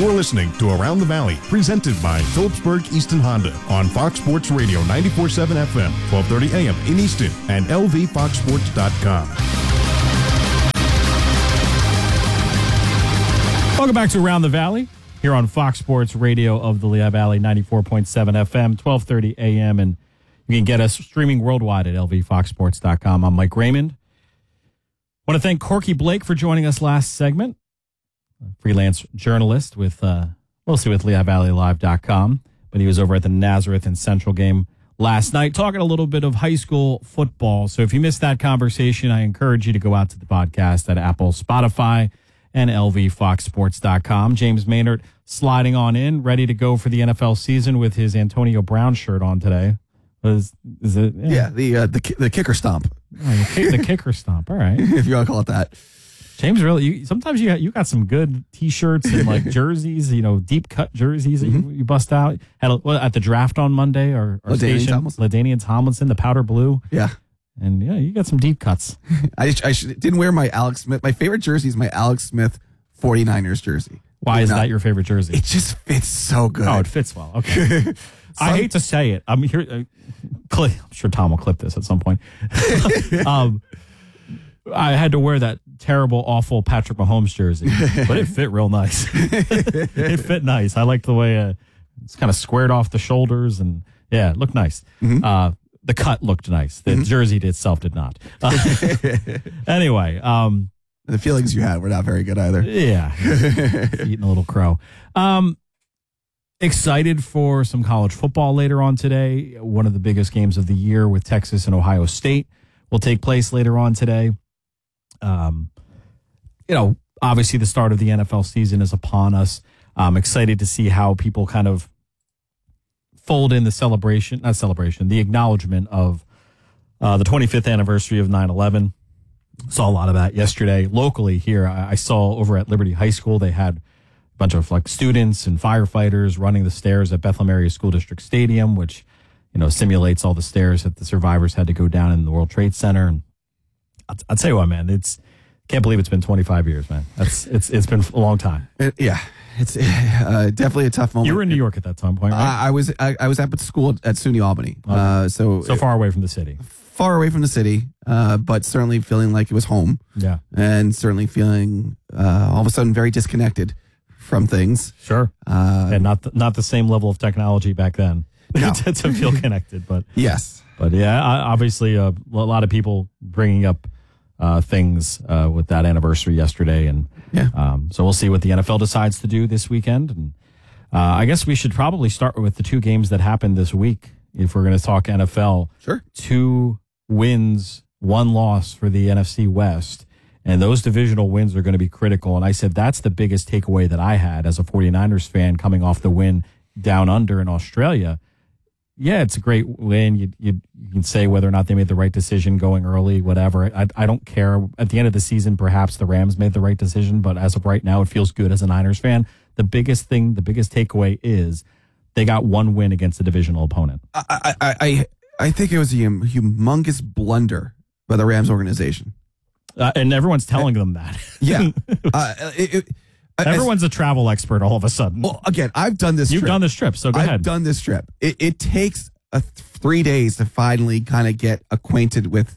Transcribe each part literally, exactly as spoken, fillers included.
You're listening to Around the Valley, presented by Phillipsburg Easton Honda on Fox Sports Radio ninety-four point seven F M, twelve thirty A M in Easton, and L V fox sports dot com. Welcome back to Around the Valley here on Fox Sports Radio of the Lehigh Valley, ninety-four point seven F M, twelve thirty A M, and you can get us streaming worldwide at L V fox sports dot com. I'm Mike Raymond. I want to thank Corky Blake for joining us last segment. Freelance journalist with uh, mostly with Lehigh Valley Live dot com, but he was over at the Nazareth and Central game last night talking a little bit of high school football. So if you missed that conversation, I encourage you to go out to the podcast at Apple, Spotify, and L V fox sports dot com. James Maynard sliding on in, ready to go for the N F L season with his Antonio Brown shirt on today. Was is it? Yeah, yeah the uh, the the kicker stomp. Oh, the, the kicker stomp. All right, if you want to call it that. James, really, you, sometimes you you got some good T-shirts and like jerseys, you know, deep cut jerseys that mm-hmm. you, you bust out. Had a, what, at the draft on Monday, or, or station, LaDainian Tomlinson, the powder blue. Yeah, and yeah, you got some deep cuts. I I should, didn't wear my Alex Smith. My favorite jersey is my Alex Smith forty-niners jersey. Why is that your favorite jersey? It just fits so good. Oh, it fits well. Okay. Some, I hate to say it. I'm here. Uh, clip, I'm sure Tom will clip this at some point. um, I had to wear that terrible, awful Patrick Mahomes jersey, but it fit real nice. It fit nice. I like the way uh, it's kind of squared off the shoulders, and yeah, it looked nice. Mm-hmm. Uh, the cut looked nice. The mm-hmm. jersey itself did not. Uh, anyway, um, the feelings you had were not very good either. Yeah, eating a little crow. Um, excited for some college football later on today. One of the biggest games of the year with Texas and Ohio State will take place later on today. Um, you know, obviously the start of the N F L season is upon us. I'm excited to see how people kind of fold in the celebration, not celebration, the acknowledgement of uh, the twenty-fifth anniversary of nine eleven. Saw a lot of that yesterday locally here. I, I saw over at Liberty High School, they had a bunch of like students and firefighters running the stairs at Bethlehem Area School District Stadium, which, you know, simulates all the stairs that the survivors had to go down in the World Trade Center. And I'll, I'll tell you what, man, it's can't believe it's been twenty-five years, man. That's it's it's been a long time. It, yeah, it's uh, definitely a tough moment. You were in New York at that time point, right? I, I was I, I was at school at SUNY Albany, okay. uh, so so far away from the city. Far away from the city, uh, but certainly feeling like it was home. Yeah, and certainly feeling uh, all of a sudden very disconnected from things. Sure, uh, and not the, not the same level of technology back then no. to, to feel connected. But yes, but yeah, obviously uh, a lot of people bringing up uh, things uh, with that anniversary yesterday, and yeah. um, so we'll see what the N F L decides to do this weekend. And uh, I guess we should probably start with the two games that happened this week if we're going to talk N F L. Sure, two wins, one loss for the N F C West. And those divisional wins are going to be critical. And I said that's the biggest takeaway that I had as a 49ers fan coming off the win down under in Australia. Yeah, it's a great win. You, you, you can say whether or not they made the right decision going early, whatever. I, I don't care. At the end of the season, perhaps the Rams made the right decision. But as of right now, it feels good as a Niners fan. The biggest thing, the biggest takeaway is they got one win against a divisional opponent. I, I, I, I think it was a humongous blunder by the Rams organization. Uh, and everyone's telling them that. Yeah. uh, it, it, Everyone's a travel expert all of a sudden. Well, again, I've done this You've trip. done this trip, so go I've ahead. I've done this trip. It, it takes a th- three days to finally kind of get acquainted with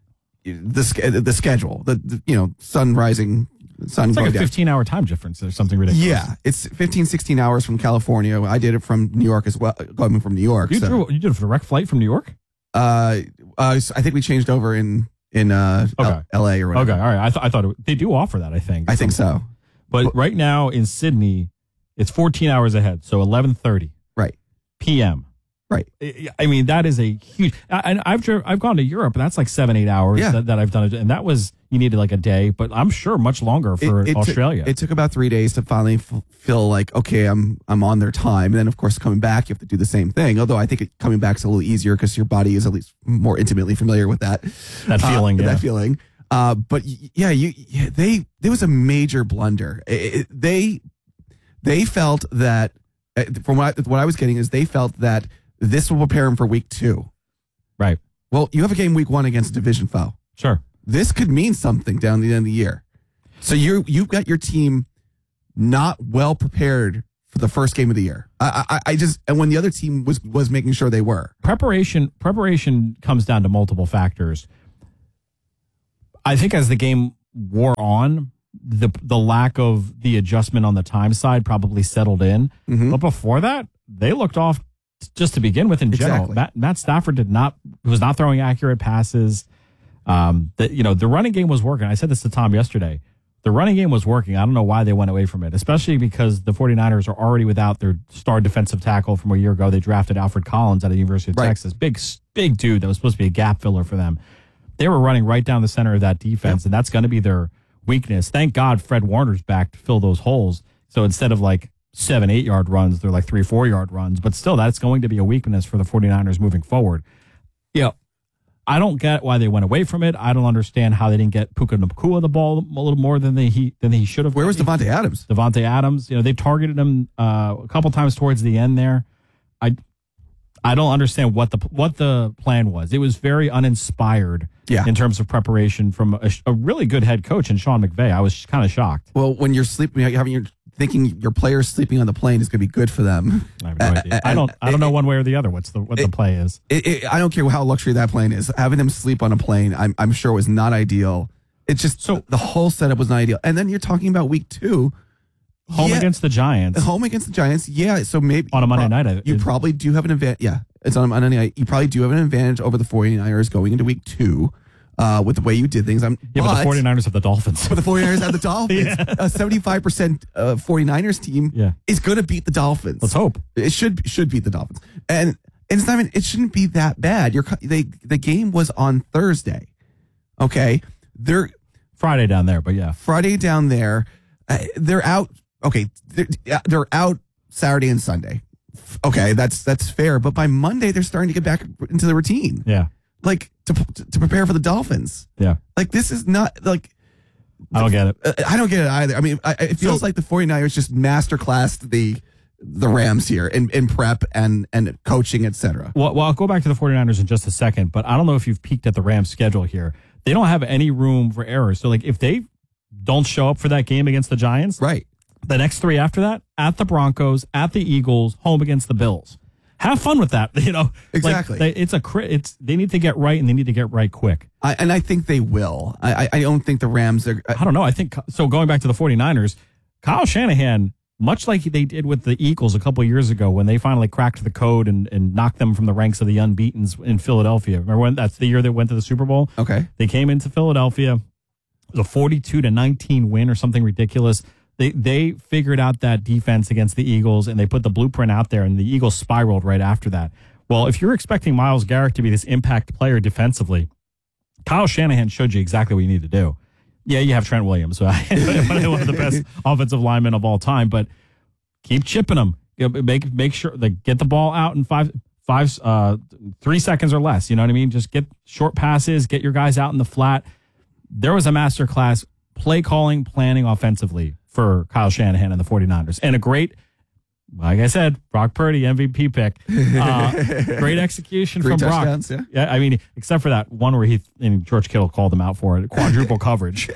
the, the schedule, the, the, you know, sun rising, sun it's going like a down. fifteen-hour time difference or something ridiculous. Yeah, it's fifteen, sixteen hours from California. I did it from New York as well, coming from New York. You, so. drew, you did a direct flight from New York? Uh, uh, I think we changed over in in uh, okay. L A or whatever. Okay, all right. I, th- I thought it, they do offer that, I think. I think so. But right now in Sydney, it's fourteen hours ahead, so eleven thirty right. p m Right. I mean, that is a huge. And I've dri- I've gone to Europe, and that's like seven, eight hours yeah. that, that I've done it, and that was you needed like a day, but I'm sure much longer for it, it Australia. Took, it took about three days to finally f- feel like okay, I'm I'm on their time, and then of course coming back, you have to do the same thing. Although I think it, coming back's a little easier because your body is at least more intimately familiar with that that feeling. Uh, yeah. That feeling. Uh, but yeah, you yeah, they there was a major blunder. It, it, they they felt that from what I, what I was getting is they felt that this will prepare them for week two. Right. Well, you have a game week one against a division foe. Sure. This could mean something down the end of the year. So you you've got your team not well prepared for the first game of the year. I, I, I just and when the other team was was making sure they were. Preparation preparation comes down to multiple factors. I think as the game wore on, the the lack of the adjustment on the time side probably settled in. Mm-hmm. But before that, they looked off just to begin with in general. Exactly. Matt, Matt Stafford did not was not throwing accurate passes. Um, that you know the running game was working. I said this to Tom yesterday. The running game was working. I don't know why they went away from it, especially because the 49ers are already without their star defensive tackle from a year ago. They drafted Alfred Collins out of the University of right. Texas. Big, big dude that was supposed to be a gap filler for them. They were running right down the center of that defense, yep. and that's going to be their weakness. Thank God Fred Warner's back to fill those holes. So instead of like seven, eight yard runs, they're like three, four yard runs. But still, that's going to be a weakness for the 49ers moving forward. Yeah. I don't get why they went away from it. I don't understand how they didn't get Puka Nacua the ball a little more than they he than he should have. Where was Devontae Adams? Devontae Adams. You know, they targeted him uh, a couple times towards the end there. I I don't understand what the what the plan was. It was very uninspired yeah. in terms of preparation from a, a really good head coach in Sean McVay. I was kind of shocked. Well, when you're sleeping, having your thinking your players sleeping on the plane is going to be good for them. I have no idea. Uh, I don't. I don't know one way or the other. What's the what it, the play is? It, it, I don't care how luxury that plane is. Having them sleep on a plane, I'm I'm sure was not ideal. It's just so the whole setup was not ideal. And then you're talking about week two, home yeah, against the Giants. Home against the Giants. Yeah. So maybe on a Monday pro- night, you probably do have an advantage. Yeah, it's on a Monday night. You probably do have an advantage over the 49ers going into week two. Uh, with the way you did things. I'm, yeah, but, but the 49ers have the Dolphins. But the 49ers have the Dolphins. yeah. A seventy-five percent uh, 49ers team yeah. is going to beat the Dolphins. Let's hope. It should should beat the Dolphins. And, and it's not even, it shouldn't be that bad. You're, they, the game was on Thursday. Okay? They're Friday down there, but yeah. Friday down there. Uh, they're out. Okay. They're, they're out Saturday and Sunday. Okay. That's, that's fair. But by Monday, they're starting to get back into the routine. Yeah. Like to to prepare for the Dolphins. Yeah. Like this is not like. I don't get it. Uh, I don't get it either. I mean, I, it feels so, like the 49ers just masterclassed the the Rams here in, in prep and, and coaching, et cetera. Well, well, I'll go back to the 49ers in just a second, but I don't know if you've peeked at the Rams schedule here. They don't have any room for errors. So like if they don't show up for that game against the Giants, right? The next three after that, at the Broncos, at the Eagles, home against the Bills. Have fun with that, you know. Exactly. Like they, it's a it's they need to get right, and they need to get right quick. I, and I think they will. I, I don't think the Rams are. I, I don't know. I think so. Going back to the 49ers, Kyle Shanahan, much like they did with the Eagles a couple of years ago when they finally cracked the code and, and knocked them from the ranks of the unbeatens in Philadelphia. Remember when that's the year they went to the Super Bowl? Okay. They came into Philadelphia, it was a forty-two to nineteen win or something ridiculous. They they figured out that defense against the Eagles, and they put the blueprint out there, and the Eagles spiraled right after that. Well, if you're expecting Myles Garrett to be this impact player defensively, Kyle Shanahan showed you exactly what you need to do. Yeah, you have Trent Williams, one of the best offensive linemen of all time, but keep chipping them. Make make sure they get the ball out in five five uh three seconds or less. You know what I mean? Just get short passes, get your guys out in the flat. There was a masterclass play calling, planning offensively for Kyle Shanahan and the 49ers. And a great, like I said, Brock Purdy, M V P pick. Uh, great execution Three from Brock. Yeah. yeah, I mean, except for that one where he and George Kittle called him out for it, quadruple coverage.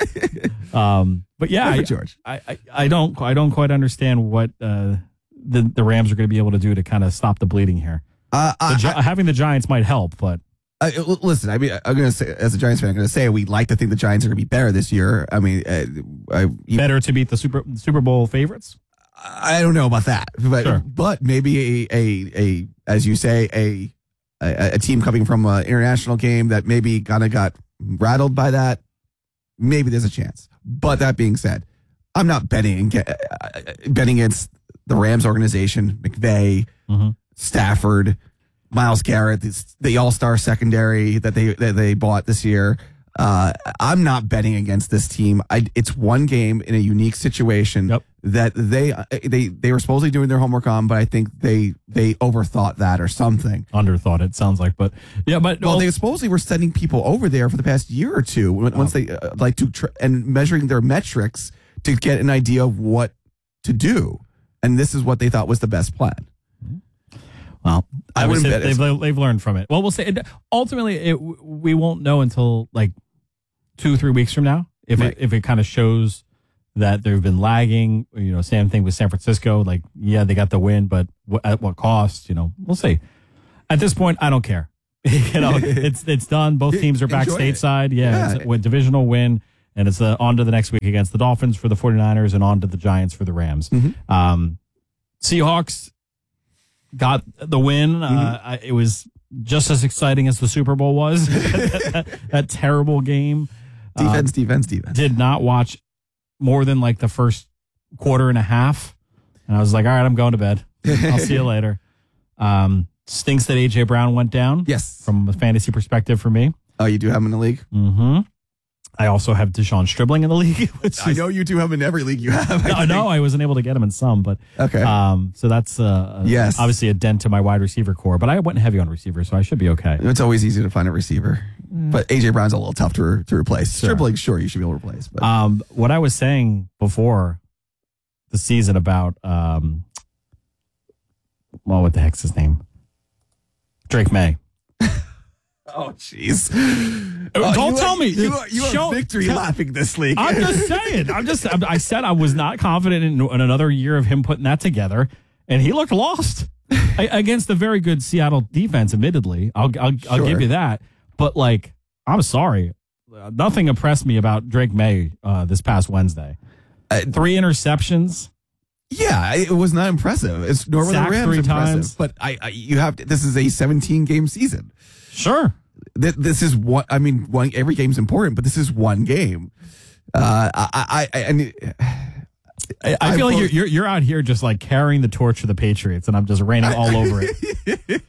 Um, but yeah, I, George. I, I, I don't I don't quite understand what uh, the the Rams are going to be able to do to kind of stop the bleeding here. Uh, the Gi- I, having the Giants might help, but. Uh, listen, I mean, I'm going to say, as a Giants fan, I'm going to say we'd like to think the Giants are going to be better this year. I mean, uh, I, you, better to beat the Super Super Bowl favorites. I don't know about that, but sure. but maybe a, a a as you say a a, a team coming from an international game that maybe kind of got rattled by that. Maybe there's a chance. But that being said, I'm not betting betting against the Rams organization, McVay, mm-hmm. Stafford, Myles Garrett, the all-star secondary that they that they bought this year. Uh, I'm not betting against this team. I, it's one game in a unique situation yep. that they they they were supposedly doing their homework on, but I think they they overthought that or something. Underthought it sounds like, but yeah, but well, well they supposedly were sending people over there for the past year or two once oh. they uh, like to tr- and measuring their metrics to get an idea of what to do, and this is what they thought was the best plan. Well, I wouldn't bet they've, they've learned from it. Well, we'll say it, ultimately it, we won't know until like two, three weeks from now if right. it if it kind of shows that they've been lagging. You know, same thing with San Francisco. Like, yeah, they got the win, but w- at what cost? You know, we'll see. At this point, I don't care. you know, it's it's done. Both teams are back Enjoy stateside. it. Yeah, Yeah. it's a win- divisional win. And it's uh, on to the next week against the Dolphins for the 49ers and on to the Giants for the Rams. Mm-hmm. Um, Seahawks got the win. Mm-hmm. Uh, I, it was just as exciting as the Super Bowl was. that, that terrible game. Defense, Uh, defense, defense. did not watch more than like the first quarter and a half. And I was like, all right, I'm going to bed. I'll see you later. Um, stinks that A J Brown went down. Yes. From a fantasy perspective for me. Oh, you do have him in the league? Mm-hmm. I also have Deshaun Stribling in the league. Which I is, know you do have him in every league you have. I no, think. no, I wasn't able to get him in some, but Okay. um, so that's uh, Yes. obviously a dent to my wide receiver core. But I went heavy on receiver, so I should be okay. It's always easy to find a receiver. Mm. But A J Brown's a little tough to, to replace. Sure. Stribling, sure, you should be able to replace. But Um, what I was saying before the season about um, well, what the heck's his name? Drake May. oh, jeez. Don't Oh, you tell are- me. You are, you are Show- victory tell- lapping this league. I'm just saying. I'm just. I said I was not confident in, in another year of him putting that together, and he looked lost I, against a very good Seattle defense. Admittedly, I'll I'll, I'll Sure. give you that. But like, I'm sorry, Uh, nothing impressed me about Drake May uh, this past Wednesday. Uh, Three interceptions. Yeah, it was not impressive. It's nor were the Sacked Rams three impressive. times. But I, I, you have to, this is a seventeen game season. Sure. Th- This is one. I mean, one every game's important, but this is one game. Uh, I, I, I, and I, I feel like you're, you're you're out here just like carrying the torch for the Patriots, and I'm just raining all over it.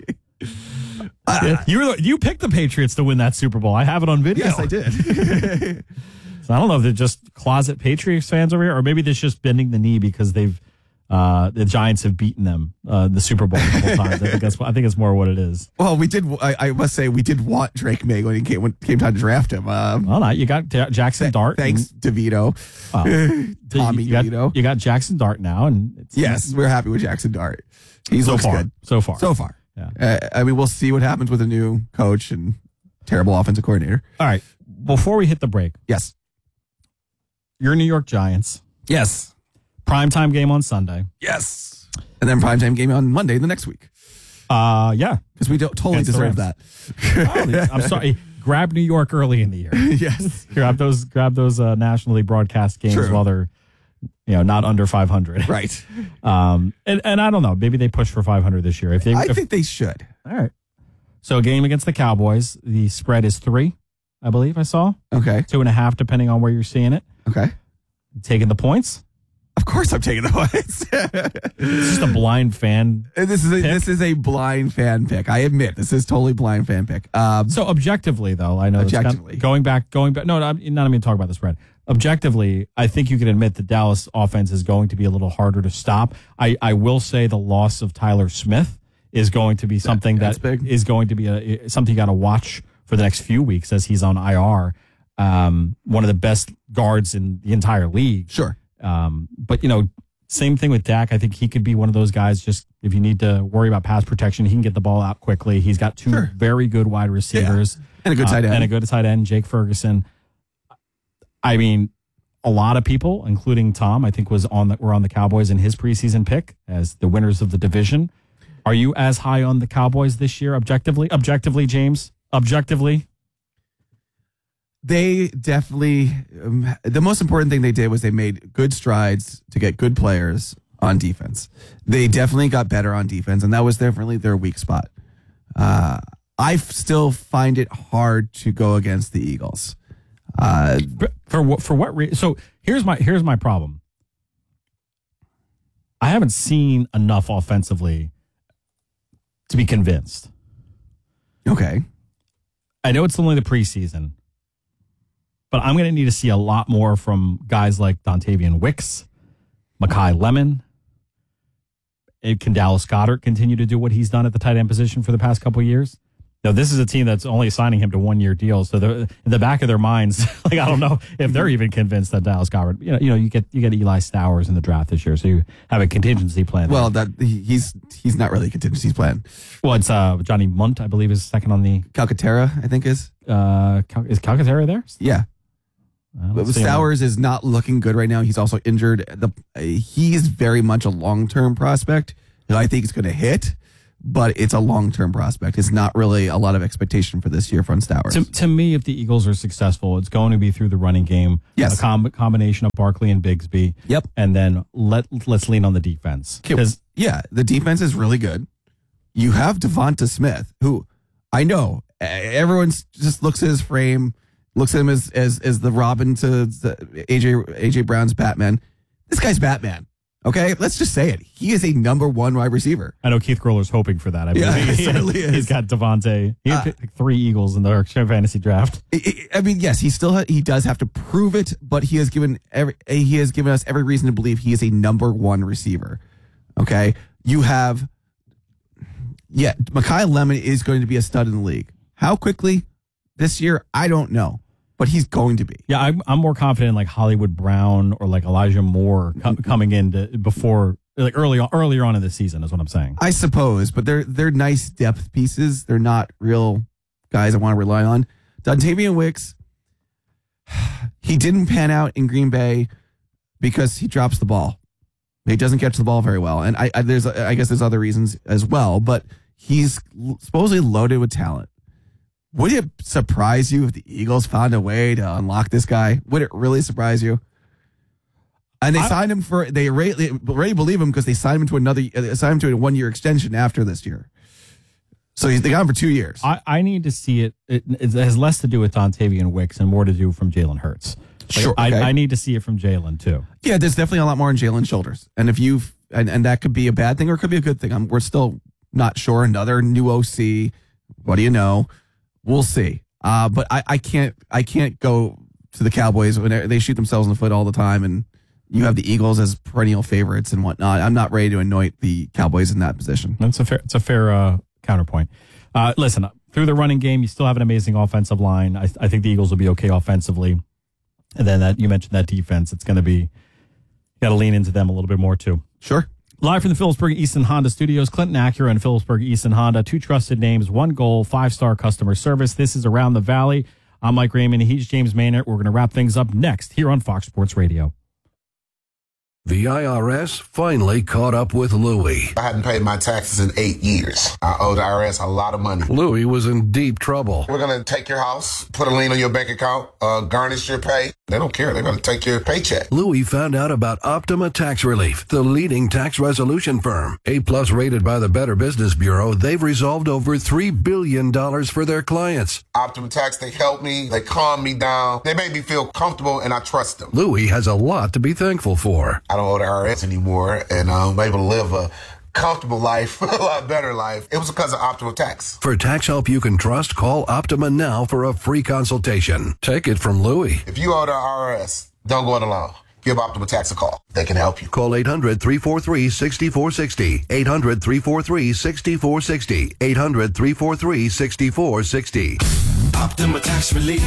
Yeah, you were the, you picked the Patriots to win that Super Bowl. I have it on video. yes, I did. So I don't know if they're just closet Patriots fans over here, or maybe they're just bending the knee because they've uh, the Giants have beaten them uh, in the Super Bowl a couple times. I think that's I think it's more what it is. Well, we did. I, I must say, we did want Drake May when he came when it came time to draft him. Um, Well, not you got Ja- Jackson Dart. Thanks, DeVito. Well, Tommy you got, DeVito. you got Jackson Dart now, and it's Yes, we're happy with Jackson Dart. He so looks far, good so far, so far. Yeah. Uh, I mean, we'll see what happens with a new coach and terrible offensive coordinator. All right, before we hit the break, Yes. your New York Giants Yes. primetime game on Sunday. Yes. And then primetime game on Monday the next week Uh, yeah. because we don't totally Against the deserve that. Oh, I'm sorry. Grab New York early in the year. yes. grab those grab those uh, nationally broadcast games True. while they're you know not under five hundred. Right. Um, and, and I don't know. Maybe they push for five hundred this year. If they, I if, think they should. all right. So a game against the Cowboys. The spread is three, I believe I saw Okay. two and a half, depending on where you're seeing it. Okay. Taking the points. Of course, I'm taking the points. It's just a blind fan. this is a, Pick? this is a blind fan pick. I admit this is totally blind fan pick. Um, So objectively, though, I know it's kind of- Objectively. going back, going back. No, no, I'm not even talking about the spread. Objectively, I think you can admit the Dallas offense is going to be a little harder to stop. I, I will say the loss of Tyler Smith is going to be something that's that big. is going to be a something you got to watch for the next few weeks as he's on I R. Um, one of the best guards in the entire league. sure. Um, but you know, same thing with Dak. I think he could be one of those guys. Just if you need to worry about pass protection, he can get the ball out quickly. He's got two Sure. very good wide receivers And a good tight uh, end. and a good tight end, Jake Ferguson. I mean, a lot of people, including Tom, I think was on the, were on the Cowboys in his preseason pick as the winners of the division. Are you as high on the Cowboys this year? Objectively, objectively, James, objectively. They definitely, um, the most important thing they did was they made good strides to get good players on defense. They definitely got better on defense, and that was definitely their weak spot. Uh, I f- still find it hard to go against the Eagles. Uh, For, for what? For what reason? So here's my here's my problem. I haven't seen enough offensively to be convinced. okay. I know it's only the preseason, but I'm going to need to see a lot more from guys like Dontavian Wicks, Mekhi Lemon. And can Dallas Goedert continue to do what he's done at the tight end position for the past couple of years? Now, this is a team that's only signing him to one-year deals, so they're in the back of their minds, like I don't know if they're even convinced that Dallas Goedert. You know, you know, you get you get Eli Stowers in the draft this year, so you have a contingency plan. Well, that he- he's he's not really a contingency plan. well, it's uh, Johnny Munt, I believe, is second on the. Calcaterra, I think is. Uh, Cal- is Calcaterra there? Yeah. Stowers is not looking good right now. He's also injured. The he is very much a long term prospect. And I think it's going to hit, but it's a long term prospect. It's not really a lot of expectation for this year from Stowers. To, to me, if the Eagles are successful, it's going to be through the running game. Yes, a com- combination of Barkley and Bigsby. Yep, and then let let's lean on the defense because yeah, the defense is really good. You have Devonta Smith, who I know everyone just looks at his frame. Looks at him as, as as the Robin to the A J A J Brown's Batman. This guy's Batman. Okay, let's just say it. He is a number one wide receiver. I know Keith Groller's hoping for that. I yeah, mean, he, he certainly is. He's got Devontae. He had uh, three Eagles in the fantasy draft. I mean, yes, he still ha- he does have to prove it, but he has given every he has given us every reason to believe he is a number one receiver. Okay, you have yeah, Mekhi Lemon is going to be a stud in the league. How quickly? This year, I don't know, but he's going to be. Yeah, I'm, I'm more confident in like Hollywood Brown or like Elijah Moore co- coming in to, before, like early on, earlier on in the season is what I'm saying. I suppose, but they're they're nice depth pieces. They're not real guys I want to rely on. Dontavian Wicks, he didn't pan out in Green Bay because he drops the ball. He doesn't catch the ball very well, and I, I there's I guess there's other reasons as well. But he's supposedly loaded with talent. Would it surprise you if the Eagles found a way to unlock this guy? Would it really surprise you? And they I, signed him for they already, already believe him because they signed him to another uh, signed him to a one year extension after this year. So he's they got him for two years. I, I need to see it. it. It has less to do with Dontavian Wicks and more to do from Jalen Hurts. Like, sure, okay. I, I need to see it from Jalen too. Yeah, there's definitely a lot more on Jalen's shoulders, and if you've and, and that could be a bad thing or it could be a good thing. I'm, we're still not sure. Another new O C. What do you know? We'll see. Uh, but I, I can't I can't go to the Cowboys when they shoot themselves in the foot all the time, and you have the Eagles as perennial favorites and whatnot. I'm not ready to anoint the Cowboys in that position. That's a fair. It's a fair uh, counterpoint. Uh, listen, through the running game, you still have an amazing offensive line. I, I think the Eagles will be okay offensively, and then that you mentioned that defense. It's going to be got to lean into them a little bit more too. Sure. Live from the Phillipsburg Easton Honda Studios, Clinton Acura and Phillipsburg Easton Honda, two trusted names, one goal, five-star customer service. This is Around the Valley. I'm Mike Raymond. He's James Maynard. We're going to wrap things up next here on Fox Sports Radio. The I R S finally caught up with Louie. I hadn't paid my taxes in eight years. I owe the I R S a lot of money. Louie was in deep trouble. We're going to take your house, put a lien on your bank account, uh, garnish your pay. They don't care. They're going to take your paycheck. Louie found out about Optima Tax Relief, the leading tax resolution firm. A-plus rated by the Better Business Bureau, they've resolved over three billion dollars for their clients. Optima Tax, they help me. They calm me down. They make me feel comfortable, and I trust them. Louie has a lot to be thankful for. I don't owe the I R S anymore, and I'm able to live a comfortable life, a lot better life. It was because of Optima Tax. For tax help you can trust, call Optima now for a free consultation. Take it from Louie. If you owe the I R S, don't go it alone. Give Optima Tax a call. They can help you. Call eight hundred, three four three, six four six zero. eight hundred, three four three, six four six zero. eight hundred, three four three, six four six zero. Optima Tax Relief.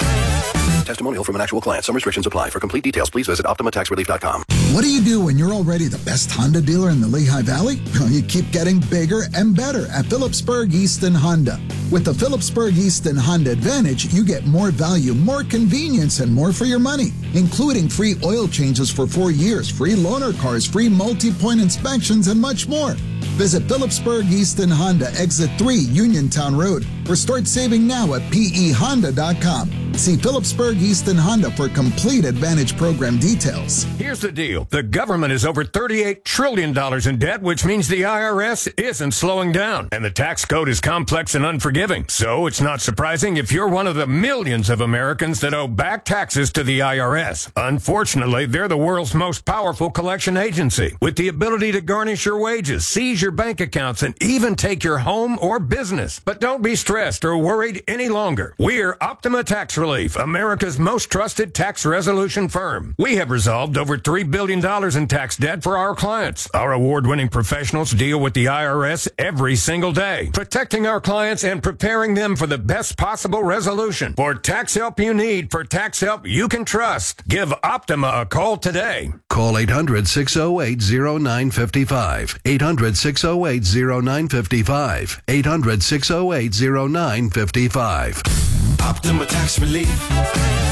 Testimonial from an actual client. Some restrictions apply. For complete details, please visit Optima Tax Relief dot com. What do you do when you're already the best Honda dealer in the Lehigh Valley? You keep getting bigger and better at Phillipsburg Easton Honda. With the Phillipsburg Easton Honda Advantage, you get more value, more convenience, and more for your money, including free oil changes for four years, free loaner cars, free multi-point inspections, and much more. Visit Phillipsburg Easton Honda, Exit three, Uniontown Road, or start saving now at P E Honda dot com. See Phillipsburg Easton Honda for complete Advantage program details. Here's the deal. The government is over thirty-eight trillion dollars in debt, which means the I R S isn't slowing down. And the tax code is complex and unforgiving. So it's not surprising if you're one of the millions of Americans that owe back taxes to the I R S. Unfortunately, they're the world's most powerful collection agency, with the ability to garnish your wages, seize your bank accounts, and even take your home or business. But don't be stressed or worried any longer. We're Optima Tax Relief, America's most trusted tax resolution firm. We have resolved over three billion dollars in tax debt for our clients. Our award-winning professionals deal with the I R S every single day, protecting our clients and preparing them for the best possible resolution. For tax help you need, for tax help you can trust, give Optima a call today. Call eight hundred, six oh eight, oh nine five five. eight hundred, six oh eight, oh nine five five. eight hundred, six oh eight, oh nine five five. Optima Tax Relief.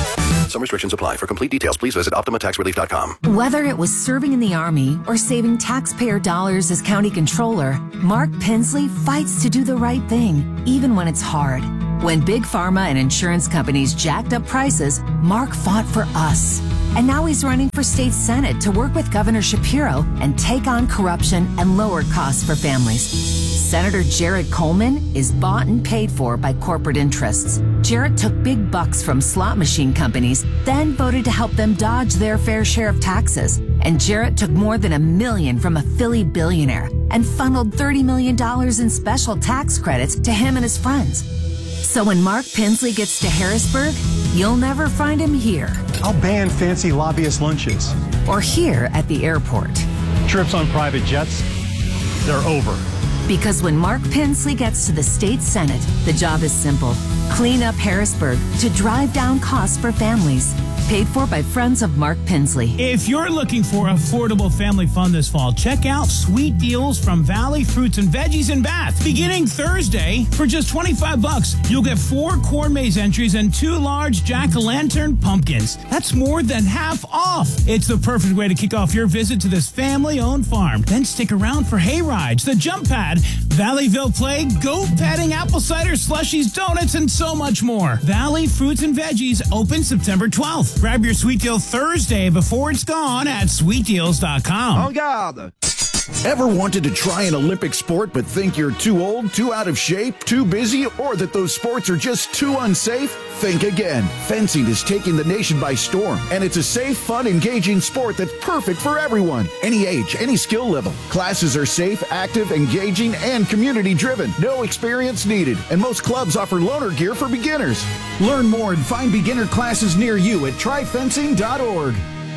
Some restrictions apply. For complete details, please visit Optima Tax Relief dot com. Whether it was serving in the Army or saving taxpayer dollars as county controller, Mark Pinsley fights to do the right thing, even when it's hard. When big pharma and insurance companies jacked up prices, Mark fought for us. And now he's running for state senate to work with Governor Shapiro and take on corruption and lower costs for families. Senator Jared Coleman is bought and paid for by corporate interests. Jared took big bucks from slot machine companies, then voted to help them dodge their fair share of taxes. And Jared took more than a million from a Philly billionaire and funneled thirty million dollars in special tax credits to him and his friends. So when Mark Pinsley gets to Harrisburg, you'll never find him here. I'll ban fancy lobbyist lunches. Or here at the airport. Trips on private jets, they're over. Because when Mark Pinsley gets to the state senate, the job is simple. Clean up Harrisburg to drive down costs for families. Paid for by friends of Mark Pinsley. If you're looking for affordable family fun this fall, check out sweet deals from Valley Fruits and Veggies in Bath. Beginning Thursday, for just twenty-five bucks, you'll get four corn maze entries and two large jack-o'-lantern pumpkins. That's more than half off. It's the perfect way to kick off your visit to this family-owned farm. Then stick around for hay rides, the jump pad, Valleyville play, goat petting, apple cider, slushies, donuts, and so much more. Valley Fruits and Veggies open September twelfth. Grab your sweet deal Thursday before it's gone at sweet deals dot com. En garde! Ever wanted to try an Olympic sport but think you're too old, too out of shape, too busy, or that those sports are just too unsafe? Think again. Fencing is taking the nation by storm, and it's a safe, fun, engaging sport that's perfect for everyone. Any age, any skill level. Classes are safe, active, engaging, and community-driven. No experience needed, and most clubs offer loaner gear for beginners. Learn more and find beginner classes near you at try fencing dot org.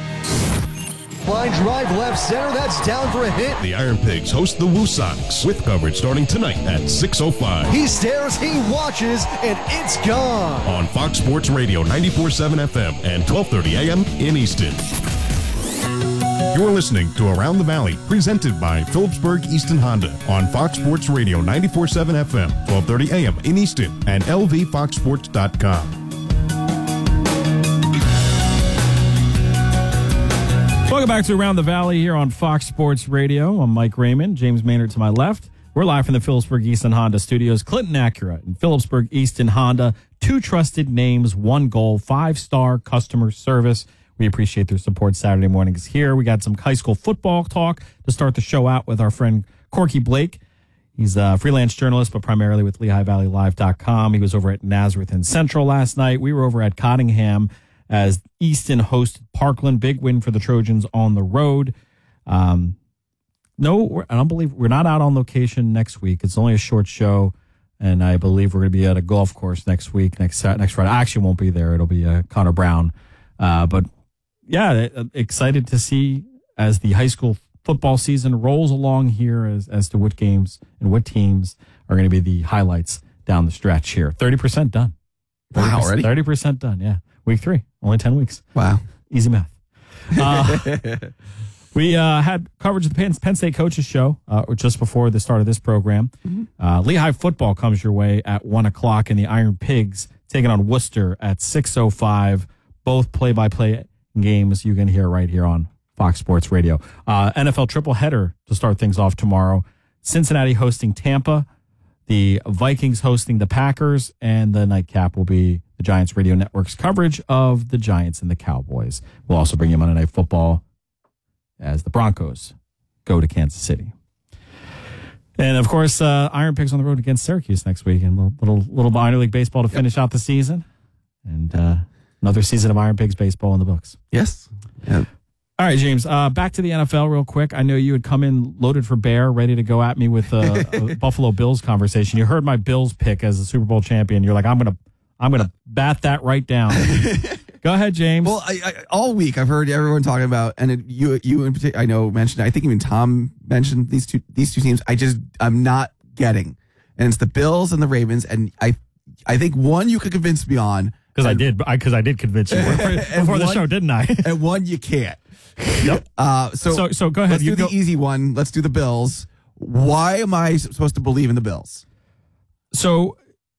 Line drive left center, that's down for a hit. The Iron Pigs host the Woo Sox with coverage starting tonight at six oh five. He stares, he watches, and it's gone. On Fox Sports Radio ninety-four point seven F M and twelve thirty A M in Easton. You're listening to Around the Valley, presented by Phillipsburg Easton Honda on Fox Sports Radio ninety-four point seven F M, twelve thirty A M in Easton and L V fox sports dot com. Welcome back to Around the Valley here on Fox Sports Radio. I'm Mike Raymond, James Maynard to my left. We're live from the Phillipsburg Easton Honda studios. Clinton Acura and Phillipsburg Easton Honda, two trusted names, one goal, five-star customer service. We appreciate their support Saturday mornings here. We got some high school football talk to start the show out with our friend Corky Blake. He's a freelance journalist, but primarily with Lehigh Valley Live dot com. He was over at Nazareth and Central last night. We were over at Cottingham as Easton hosted Parkland. Big win for the Trojans on the road. Um, no, I don't believe we're not out on location next week. It's only a short show, and I believe we're going to be at a golf course next week, next next Friday. I actually won't be there. It'll be uh, Connor Brown. Uh, but, yeah, excited to see as the high school football season rolls along here as, as to what games and what teams are going to be the highlights down the stretch here. thirty percent done. thirty percent, Wow, already? thirty percent done, yeah. Week three, only ten weeks. Wow. Easy math. Uh, we uh, had coverage of the Penn, Penn State Coaches Show uh, just before the start of this program. Mm-hmm. Uh, Lehigh football comes your way at one o'clock, and the Iron Pigs taking on Worcester at six oh five. Both play-by-play games you can hear right here on Fox Sports Radio. Uh, N F L triple header to start things off tomorrow. Cincinnati hosting Tampa, the Vikings hosting the Packers, and the nightcap will be the Giants Radio Network's coverage of the Giants and the Cowboys. We'll also bring you Monday Night Football as the Broncos go to Kansas City. And, of course, uh, Iron Pigs on the road against Syracuse next week. And a little, little, little minor league baseball to finish yep. out the season. And uh, another season of Iron Pigs baseball in the books. Yes. Yep. All right, James, uh, back to the N F L real quick. I know you had come in loaded for bear, ready to go at me with a, a Buffalo Bills conversation. You heard my Bills pick as a Super Bowl champion. You're like, I'm going to I'm gonna bat that right down. Go ahead, James. Well, I, I, all week I've heard everyone talking about, and it, you you in particular, I know mentioned, I think even Tom mentioned these two these two teams. I just, I'm not getting. And it's the Bills and the Ravens, and I I think one you could convince me on. Because I did, because I, I did convince you before the one, show, didn't I? And one you can't. Yep. Uh, so, so, so go ahead. Let's you do go. the easy one. Let's do the Bills. Why am I supposed to believe in the Bills? So,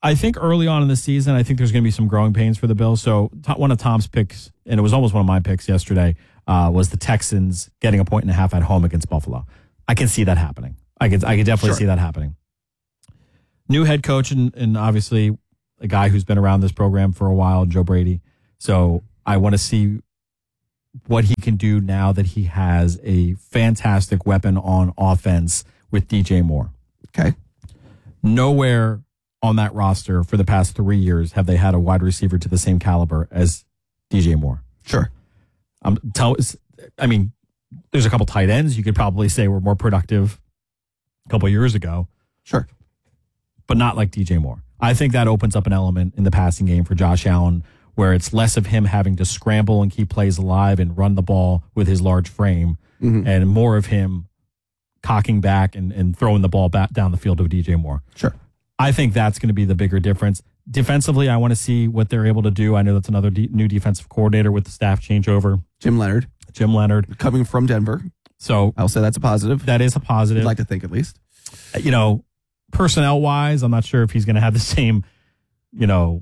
I think early on in the season, I think there's going to be some growing pains for the Bills. So to, one of Tom's picks, and it was almost one of my picks yesterday, uh, was the Texans getting a point and a half at home against Buffalo. I can see that happening. I can I can definitely Sure. see that happening. New head coach and, and obviously a guy who's been around this program for a while, Joe Brady. So I want to see what he can do now that he has a fantastic weapon on offense with D J Moore. Okay. Nowhere on that roster for the past three years have they had a wide receiver to the same caliber as D J Moore. Sure. Um, tell, I mean, there's a couple tight ends you could probably say were more productive a couple years ago. Sure. But not like D J Moore. I think that opens up an element in the passing game for Josh Allen where it's less of him having to scramble and keep plays alive and run the ball with his large frame Mm-hmm. and more of him cocking back and, and throwing the ball back down the field to D J Moore. Sure. I think that's going to be the bigger difference. Defensively, I want to see what they're able to do. I know that's another de- new defensive coordinator with the staff changeover. Jim Leonard. Jim Leonard. Coming from Denver. So I'll say that's a positive. That is a positive. I'd like to think at least. You know, personnel-wise, I'm not sure if he's going to have the same, you know,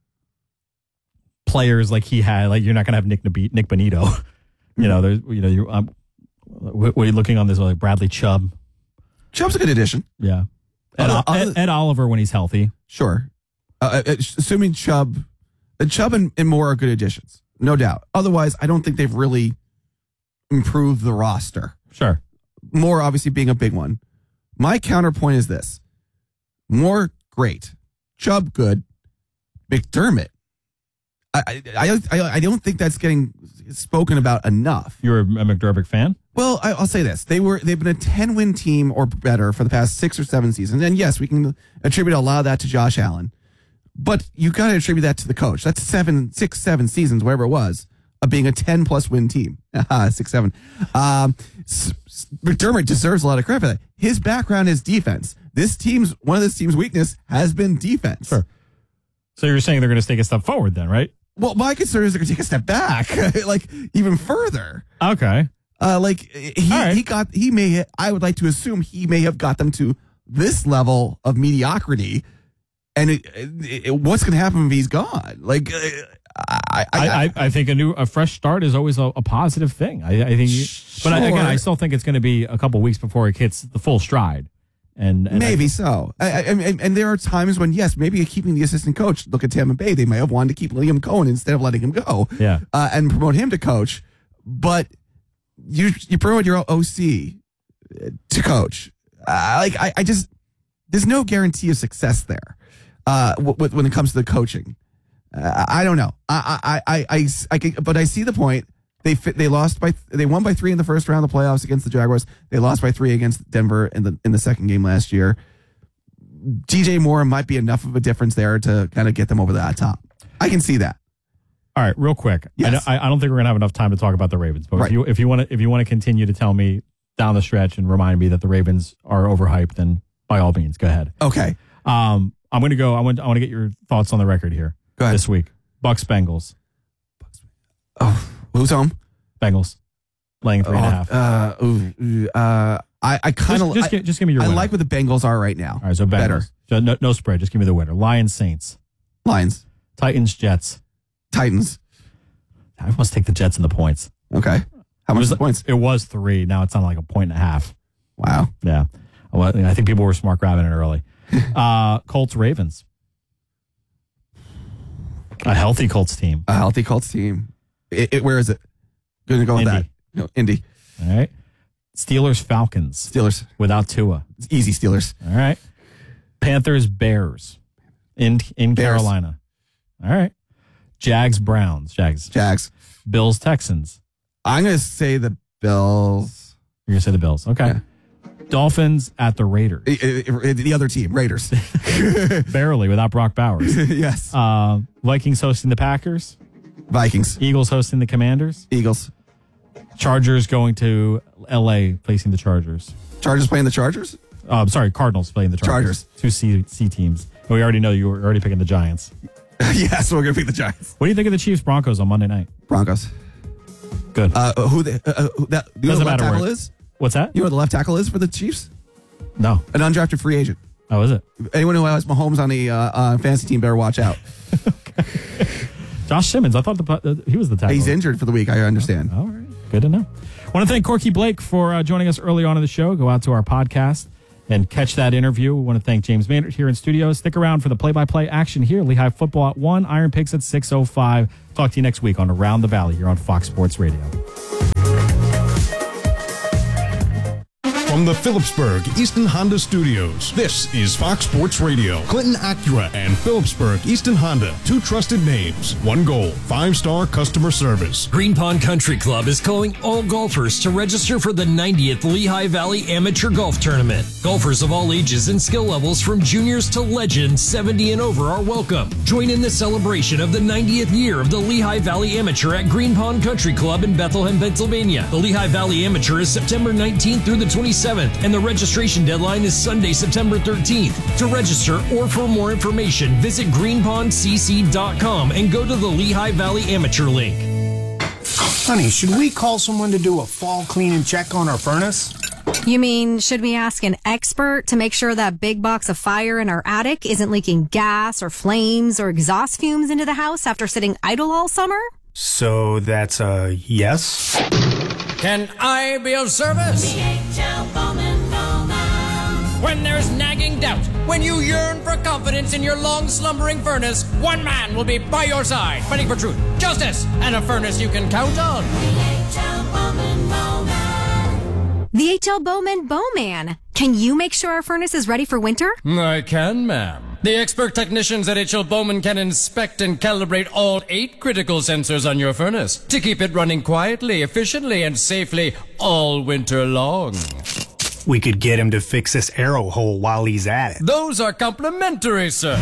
players like he had. Like, you're not going to have Nick Nab- Nick Bonito. you know, there's, you know, you um, what are you looking on this? Like Bradley Chubb. Chubb's a good addition. Yeah. Ed, Uh, uh, Ed, Ed Oliver when he's healthy. Sure. Uh, uh, assuming Chubb, uh, Chubb and, and Moore are good additions, no doubt. Otherwise, I don't think they've really improved the roster. Sure. Moore obviously being a big one. My counterpoint is this. Moore, great. Chubb, good. McDermott. I, I, I, I don't think that's getting spoken about enough. You're a McDermott fan? Well, I, I'll say this: they were they've been a ten win team or better for the past six or seven seasons, and yes, we can attribute a lot of that to Josh Allen, but you got to attribute that to the coach. That's seven, six, seven seasons, whatever it was, of being a ten plus win team. six, seven. Um, McDermott deserves a lot of credit for that. His background is defense. This team's one of this team's weakness has been defense. Sure. So you're saying they're going to take a step forward, then, right? Well, my concern is they're going to take a step back, like even further. Okay. Uh, like he, right. he got, he may, I would like to assume he may have got them to this level of mediocrity. And it, it, it, what's going to happen if he's gone? Like, uh, I, I, I, I, I think a new, a fresh start is always a, a positive thing. I, I think, you, but I, again, I still think it's going to be a couple weeks before it hits the full stride. And, and maybe I, so. I, I, and, and there are times when, yes, maybe keeping the assistant coach, look at Tampa Bay, they may have wanted to keep Liam Cohen instead of letting him go. Yeah. Uh, and promote him to coach. But you you promote your O C to coach. Uh, like, I, I just, there's no guarantee of success there uh, w- w- when it comes to the coaching. Uh, I don't know. I, I, I, I, I, can, but I see the point. They fit, they lost by they won by three in the first round of the playoffs against the Jaguars. They lost by three against Denver in the in the second game last year. D J Moore might be enough of a difference there to kind of get them over that top. I can see that. All right, real quick. Yes. I, I don't think we're gonna have enough time to talk about the Ravens, but Right. if you if you want to if you want to continue to tell me down the stretch and remind me that the Ravens are overhyped, then by all means, go ahead. Okay. Um, I'm gonna go. I want I want to get your thoughts on the record here. Go ahead. This week, Bucks Bengals. Oh, who's home? Bengals laying three and a half. Uh, ooh, ooh, uh, I, I kind Just, of just, gi- just give me your I winner. like what the Bengals are right now. All right, so Bengals. Better. So no, no spread. Just give me the winner. Lions, Saints. Lions, Titans, Jets. Titans. I must take the Jets in the points. Okay. How It much was, the points? It was three. Now it's on like a point and a half. Wow. Yeah. Well, I think people were smart grabbing it early. uh, Colts, Ravens. A healthy Colts team. A healthy Colts team. It, it, where is it? Going to go with Indy. that. No, Indy. All right. Steelers, Falcons. Steelers. Without Tua. It's easy Steelers. All right. Panthers, Bears. In in Bears. Carolina. All right. Jags, Browns. Jags. Jags. Bills, Texans. I'm going to say the Bills. You're going to say the Bills. Okay. Yeah. Dolphins at the Raiders. I- I- I- the other team, Raiders. Barely without Brock Bowers. Yes. Uh, Vikings hosting the Packers. Vikings. Eagles hosting the Commanders. Eagles. Chargers going to L A facing the Chargers. Chargers playing the Chargers? Oh, I'm sorry, Cardinals playing the Chargers. Two C, C teams. And we already know you were already picking the Giants. Yeah, so we're going to pick the Giants. What do you think of the Chiefs Broncos on Monday night? Broncos. Good. Uh, who the, uh, who that, you know Doesn't what the left matter tackle where- is? What's that? You know what the left tackle is for the Chiefs? No. An undrafted free agent. Oh, is it? Anyone who has Mahomes on the uh, uh, fantasy team better watch out. Josh Simmons, I thought the, uh, he was the tackle. He's injured for the week, I understand. Oh, all right. Good to know. I want to thank Corky Blake for uh, joining us early on in the show. Go out to our podcast and catch that interview. We want to thank James Maynard here in studio. Stick around for the play-by-play action here. Lehigh football at one, Iron Pigs at six oh five. Talk to you next week on Around the Valley here on Fox Sports Radio. From the Phillipsburg Easton Honda Studios, this is Fox Sports Radio. Clinton Acura and Phillipsburg Easton Honda, two trusted names, one goal, five-star customer service. Green Pond Country Club is calling all golfers to register for the ninetieth Lehigh Valley Amateur Golf Tournament. Golfers of all ages and skill levels from juniors to legends, seventy and over are welcome. Join in the celebration of the ninetieth year of the Lehigh Valley Amateur at Green Pond Country Club in Bethlehem, Pennsylvania. The Lehigh Valley Amateur is September nineteenth through the twenty-seventh. And the registration deadline is Sunday, September thirteenth. To register or for more information, visit green pond c c dot com and go to the Lehigh Valley Amateur link. Honey, should we call someone to do a fall clean and check on our furnace? You mean, should we ask an expert to make sure that big box of fire in our attic isn't leaking gas or flames or exhaust fumes into the house after sitting idle all summer? So that's a yes? Can I be of service? When there's nagging doubt, when you yearn for confidence in your long slumbering furnace, one man will be by your side, fighting for truth, justice, and a furnace you can count on. The H L Bowman Bowman. Can you make sure our furnace is ready for winter? I can, ma'am. The expert technicians at H L Bowman can inspect and calibrate all eight critical sensors on your furnace to keep it running quietly, efficiently, and safely all winter long. We could get him to fix this arrow hole while he's at it. Those are complimentary, sir.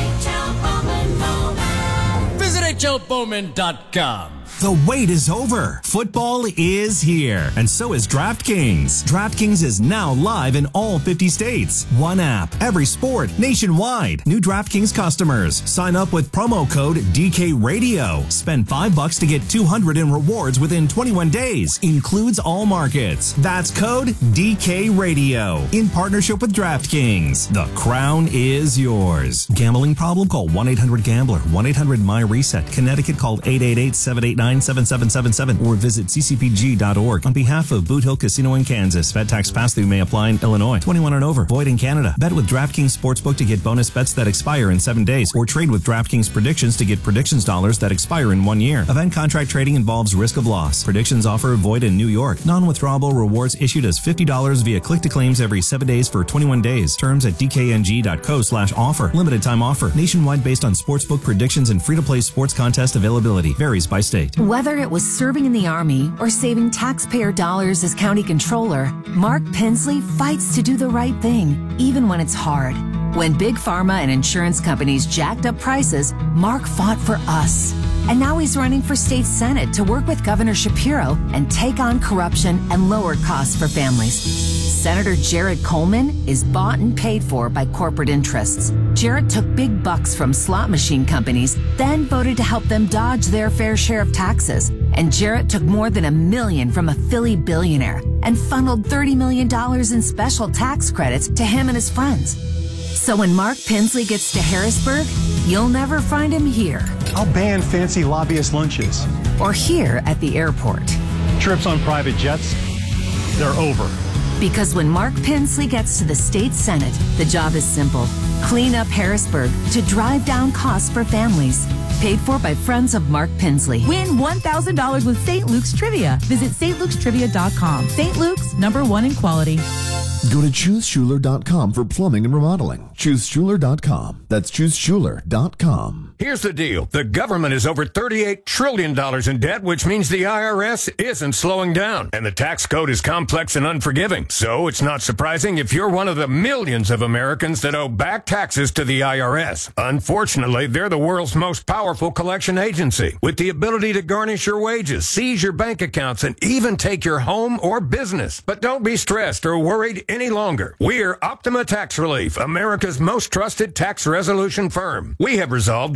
Visit H L Bowman dot com. The wait is over. Football is here, and so is DraftKings. DraftKings is now live in all fifty states. One app, every sport, nationwide. New DraftKings customers. Sign up with promo code D K Radio. Spend five bucks to get two hundred in rewards within twenty-one days. Includes all markets. That's code D K Radio. In partnership with DraftKings. The crown is yours. Gambling problem? Call one eight hundred gambler. one eight hundred my reset. Connecticut, call eight eight eight, seven eight nine, seven seven seven seven or visit c c p g dot org. On behalf of Boot Hill Casino in Kansas, bet tax pass-through may apply in Illinois. twenty-one and over. Void in Canada. Bet with DraftKings Sportsbook to get bonus bets that expire in seven days, or trade with DraftKings Predictions to get predictions dollars that expire in one year. Event contract trading involves risk of loss. Predictions offer void in New York. Non-withdrawable rewards issued as fifty dollars via click-to-claims every seven days for twenty-one days. Terms at d k n g dot co slash offer. Limited time offer. Nationwide based on sportsbook predictions and free-to-play sports contest availability. Varies by state. Whether it was serving in the Army or saving taxpayer dollars as county controller, Mark Pensley fights to do the right thing, even when it's hard. When big pharma and insurance companies jacked up prices, Mark fought for us. And now he's running for state senate to work with Governor Shapiro and take on corruption and lower costs for families. Senator Jared Coleman is bought and paid for by corporate interests. Jared took big bucks from slot machine companies, then voted to help them dodge their fair share of taxes. And Jarrett took more than a million from a Philly billionaire and funneled thirty million dollars in special tax credits to him and his friends. So when Mark Pensley gets to Harrisburg, you'll never find him here. I'll ban fancy lobbyist lunches. Or here at the airport. Trips on private jets, they're over. Because when Mark Pensley gets to the state senate, the job is simple. Clean up Harrisburg to drive down costs for families. Paid for by friends of Mark Pensley. Win one thousand dollars with Saint Luke's Trivia. Visit Saint Luke's Trivia dot com. Saint Luke's, number one in quality. Go to choose schuler dot com for plumbing and remodeling. choose schuler dot com. That's choose schuler dot com. Here's the deal. The government is over thirty-eight trillion dollars in debt, which means the I R S isn't slowing down. And the tax code is complex and unforgiving. So it's not surprising if you're one of the millions of Americans that owe back taxes to the I R S. Unfortunately, they're the world's most powerful collection agency, with the ability to garnish your wages, seize your bank accounts, and even take your home or business. But don't be stressed or worried any longer. We're Optima Tax Relief, America's most trusted tax resolution firm. We have resolved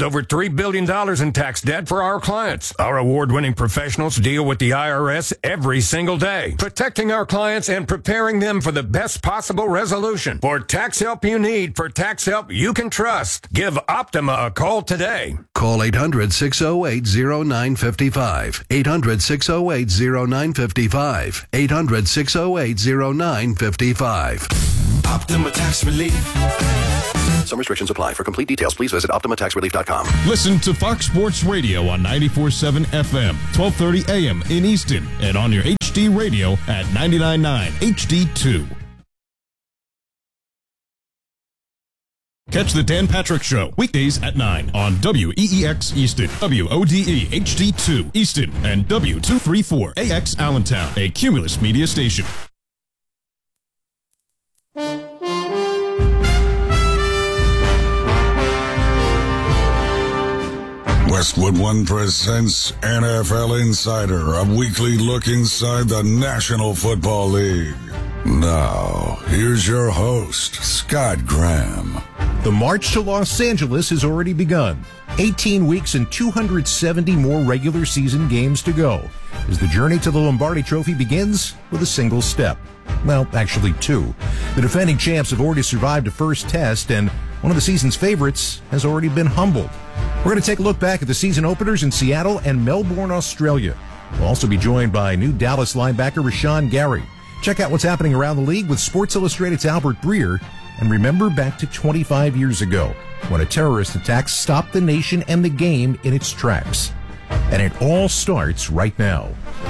over three billion dollars in tax debt for our clients. Our award-winning professionals deal with the I R S every single day, protecting our clients and preparing them for the best possible resolution. For tax help you need, for tax help you can trust, give Optima a call today. Call eight hundred, six oh eight, oh nine five five. eight hundred, six oh eight, oh nine five five. eight hundred, six oh eight, oh nine five five. Optima Tax Relief. Some restrictions apply. For complete details, please visit Optima Tax Relief dot com. Listen to Fox Sports Radio on ninety-four point seven F M, twelve thirty A M in Easton, and on your H D radio at ninety-nine point nine H D two. Catch the Dan Patrick Show weekdays at nine on W E E X Easton, W O D E H D two Easton, and W two thirty-four A X Allentown, a Cumulus media station. Westwood One presents N F L Insider, a weekly look inside the National Football League. Now, here's your host, Scott Graham. The march to Los Angeles has already begun. eighteen weeks and two hundred seventy more regular season games to go, as the journey to the Lombardi Trophy begins with a single step. Well, actually two. The defending champs have already survived a first test, and one of the season's favorites has already been humbled. We're going to take a look back at the season openers in Seattle and Melbourne, Australia. We'll also be joined by new Dallas linebacker Rashawn Gary. Check out what's happening around the league with Sports Illustrated's Albert Breer. And remember back to twenty-five years ago, when a terrorist attack stopped the nation and the game in its tracks. And it all starts right now.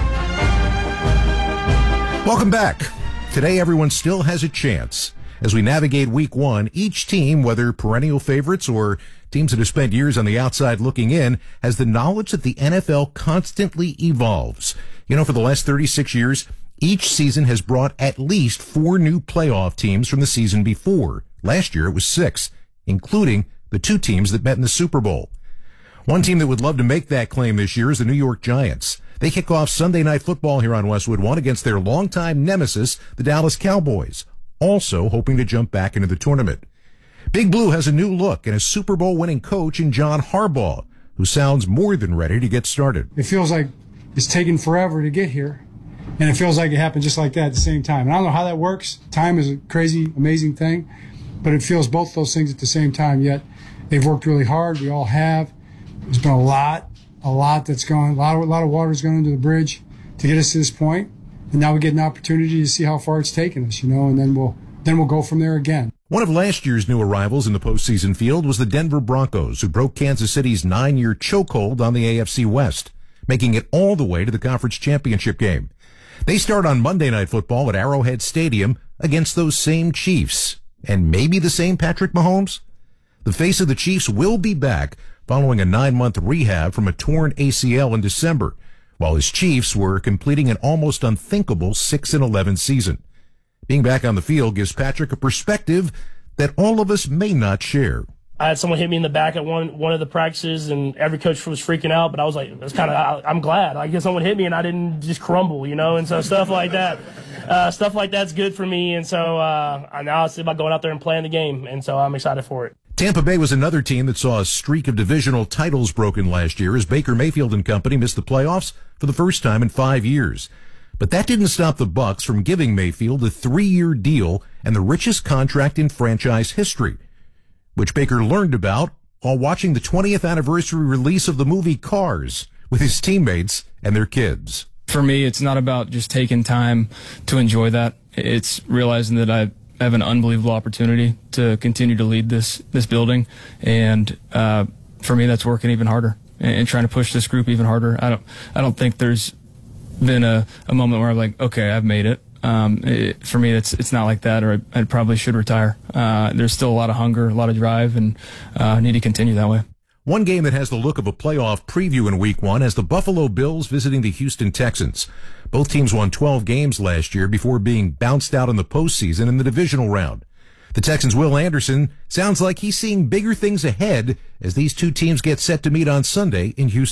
Welcome back. Today, everyone still has a chance. As we navigate week one, each team, whether perennial favorites or teams that have spent years on the outside looking in, has the knowledge that the N F L constantly evolves. You know, for the last thirty-six years, each season has brought at least four new playoff teams from the season before. Last year, it was six, including the two teams that met in the Super Bowl. One team that would love to make that claim this year is the New York Giants. They kick off Sunday Night Football here on Westwood One against their longtime nemesis, the Dallas Cowboys, also hoping to jump back into the tournament. Big Blue has a new look and a Super Bowl winning coach in John Harbaugh, who sounds more than ready to get started. It feels like it's taken forever to get here, and it feels like it happened just like that at the same time. And I don't know how that works. Time is a crazy, amazing thing, but it feels both those things at the same time, yet they've worked really hard. We all have. There's been a lot, a lot that's gone, a lot of, a lot of water's gone under the bridge to get us to this point, and now we get an opportunity to see how far it's taken us, you know, and then we'll then we'll go from there again. One of last year's new arrivals in the postseason field was the Denver Broncos, who broke Kansas City's nine-year chokehold on the A F C West, making it all the way to the conference championship game. They start on Monday Night Football at Arrowhead Stadium against those same Chiefs, and maybe the same Patrick Mahomes. The face of the Chiefs will be back following a nine-month rehab from a torn A C L in December, while his Chiefs were completing an almost unthinkable six and eleven season. Being back on the field gives Patrick a perspective that all of us may not share. I had someone hit me in the back at one one of the practices, and every coach was freaking out. But I was like, "That's kind of I'm glad. I guess someone hit me, and I didn't just crumble, you know." And so stuff like that, uh, stuff like that's good for me. And so uh, now it's about going out there and playing the game, and so I'm excited for it. Tampa Bay was another team that saw a streak of divisional titles broken last year as Baker Mayfield and company missed the playoffs for the first time in five years. But that didn't stop the Bucs from giving Mayfield a three-year deal and the richest contract in franchise history, which Baker learned about while watching the twentieth anniversary release of the movie Cars with his teammates and their kids. For me, it's not about just taking time to enjoy that. It's realizing that I have an unbelievable opportunity to continue to lead this this building, and uh, for me, that's working even harder and, and trying to push this group even harder. I don't I don't think there's been a, a moment where I'm like, okay, I've made it. Um, it, for me, it's it's not like that, or I, I probably should retire. Uh, there's still a lot of hunger, a lot of drive, and uh, need to continue that way. One game that has the look of a playoff preview in week one has the Buffalo Bills visiting the Houston Texans. Both teams won twelve games last year before being bounced out in the postseason in the divisional round. The Texans' Will Anderson sounds like he's seeing bigger things ahead as these two teams get set to meet on Sunday in Houston.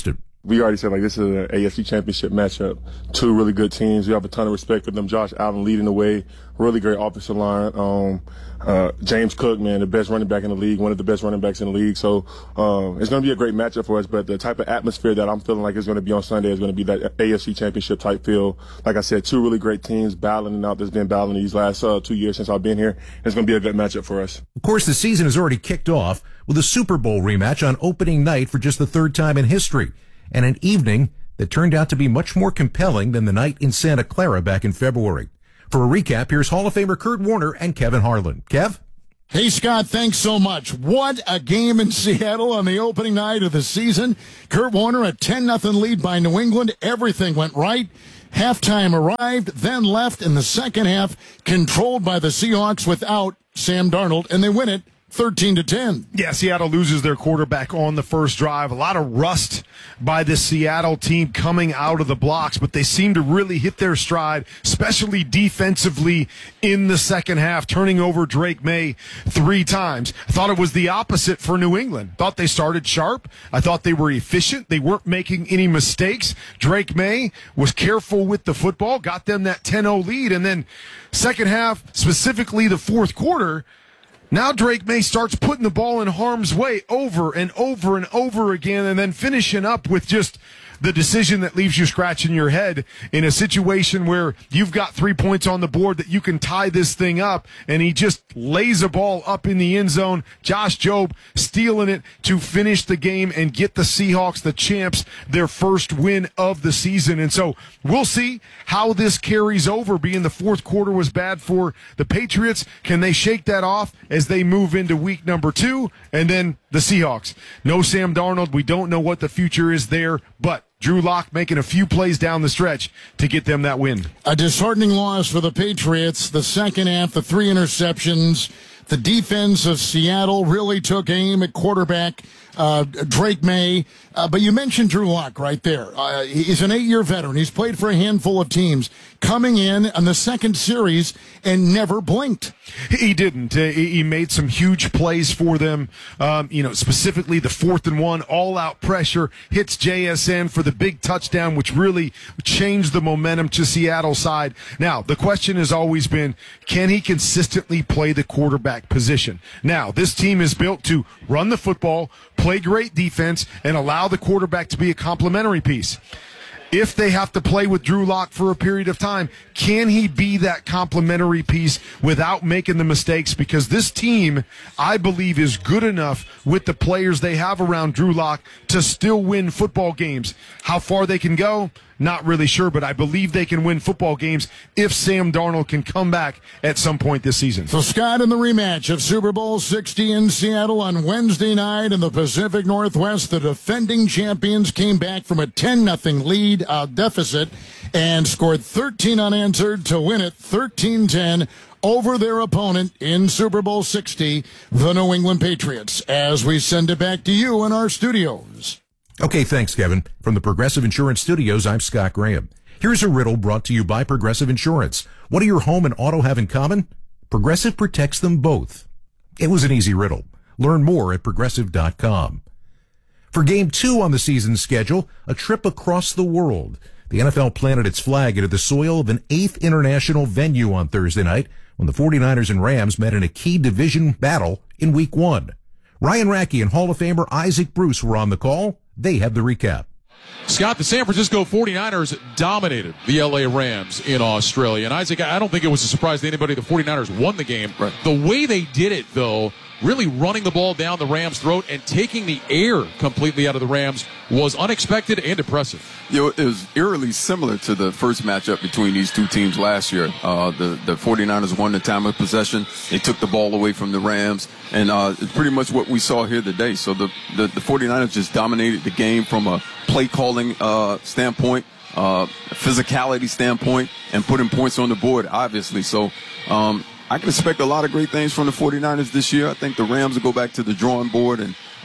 We already said, like, this is an A F C Championship matchup. Two really good teams. We have a ton of respect for them. Josh Allen leading the way. Really great offensive line. Um, uh, James Cook, man, the best running back in the league, one of the best running backs in the league. So um, it's going to be a great matchup for us. But the type of atmosphere that I'm feeling like is going to be on Sunday is going to be that A F C Championship type feel. Like I said, two really great teams battling it out. There's been battling these last uh, two years since I've been here. It's going to be a good matchup for us. Of course, the season has already kicked off with a Super Bowl rematch on opening night for just the third time in history, and an evening that turned out to be much more compelling than the night in Santa Clara back in February. For a recap, here's Hall of Famer Kurt Warner and Kevin Harlan. Kev? Hey, Scott, thanks so much. What a game in Seattle on the opening night of the season. Kurt Warner, a ten nothing lead by New England. Everything went right. Halftime arrived, then left in the second half, controlled by the Seahawks without Sam Darnold, and they win it thirteen to ten. Yeah, Seattle loses their quarterback on the first drive. A lot of rust by this Seattle team coming out of the blocks, but they seem to really hit their stride, especially defensively in the second half, turning over Drake May three times. I thought it was the opposite for New England. Thought they started sharp. I thought they were efficient. They weren't making any mistakes. Drake May was careful with the football, got them that ten oh lead, and then second half, specifically the fourth quarter, now Drake May starts putting the ball in harm's way over and over and over again, and then finishing up with just the decision that leaves you scratching your head in a situation where you've got three points on the board that you can tie this thing up, and he just lays a ball up in the end zone. Josh Jobe stealing it to finish the game and get the Seahawks, the champs, their first win of the season. And so we'll see how this carries over, being the fourth quarter was bad for the Patriots. Can they shake that off as they move into week number two? And then the Seahawks. No Sam Darnold. We don't know what the future is there, but Drew Lock making a few plays down the stretch to get them that win. A disheartening loss for the Patriots. The second half, the three interceptions. The defense of Seattle really took aim at quarterback uh, Drake May. Uh, but you mentioned Drew Lock right there. Uh, he's an eight-year veteran. He's played for a handful of teams. Coming in on the second series and never blinked. He didn't. Uh, he made some huge plays for them. Um, you know, specifically the fourth and one, all-out pressure, hits J S N for the big touchdown, which really changed the momentum to Seattle's side. Now, the question has always been, can he consistently play the quarterback position? Now, this team is built to run the football, play great defense, and allow the quarterback to be a complementary piece. If they have to play with Drew Lock for a period of time, can he be that complementary piece without making the mistakes? Because this team, I believe, is good enough with the players they have around Drew Lock to still win football games. How far they can go, not really sure, but I believe they can win football games if Sam Darnold can come back at some point this season. So Scott, in the rematch of Super Bowl sixty in Seattle on Wednesday night in the Pacific Northwest, the defending champions came back from a ten nothing lead uh, deficit and scored thirteen unanswered to win it thirteen ten over their opponent in Super Bowl sixty, the New England Patriots. As we send it back to you in our studios. Okay, thanks, Kevin. From the Progressive Insurance Studios, I'm Scott Graham. Here's a riddle brought to you by Progressive Insurance. What do your home and auto have in common? Progressive protects them both. It was an easy riddle. Learn more at progressive dot com. For game two on the season schedule, a trip across the world. The N F L planted its flag into the soil of an eighth international venue on Thursday night when the forty-niners and Rams met in a key division battle in week one. Ryan Rackey and Hall of Famer Isaac Bruce were on the call. They have the recap. Scott, the San Francisco forty-niners dominated the L A Rams in Australia. And Isaac, I don't think it was a surprise to anybody the forty-niners won the game. Right. The way they did it, though, really running the ball down the Rams' throat and taking the air completely out of the Rams was unexpected and impressive. You know, it was eerily similar to the first matchup between these two teams last year. Uh, the, the forty-niners won the time of possession. They took the ball away from the Rams. And uh, it's pretty much what we saw here today. So the, the, the forty-niners just dominated the game from a play calling uh, standpoint, uh, physicality standpoint, and putting points on the board, obviously. So um, I can expect a lot of great things from the forty-niners this year. I think the Rams will go back to the drawing board and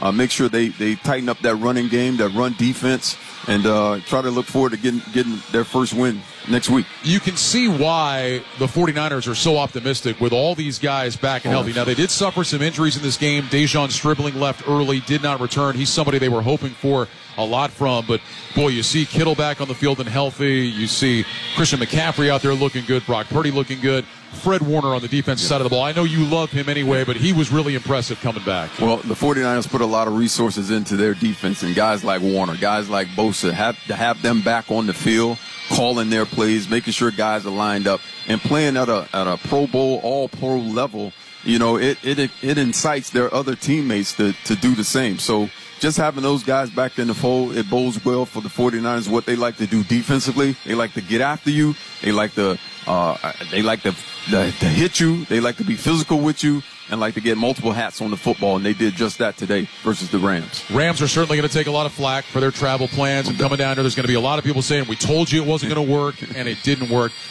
Uh, make sure they, they tighten up that running game, that run defense, and uh, try to look forward to getting getting their first win next week. You can see why the 49ers are so optimistic with all these guys back and healthy. Now, they did suffer some injuries in this game. Dejon Stribling left early, did not return. He's somebody they were hoping for a lot from. But, boy, you see Kittle back on the field and healthy. You see Christian McCaffrey out there looking good. Brock Purdy looking good. Fred Warner on the defensive side of the ball. I know you love him anyway, but he was really impressive coming back. Well, the 49ers put a lot of resources into their defense, and guys like Warner, guys like Bosa, have to have them back on the field, calling their plays, making sure guys are lined up, and playing at a at a Pro Bowl, all pro level. You know, it it it incites their other teammates to, to do the same. So just having those guys back in the fold, it bodes well for the 49ers, what they like to do defensively. They like to get after you. They like to uh, they like to, to, to hit you. They like to be physical with you and like to get multiple hats on the football, and they did just that today versus the Rams. Rams are certainly going to take a lot of flack for their travel plans and coming down here. There's going to be a lot of people saying, we told you it wasn't going to work, and it didn't work.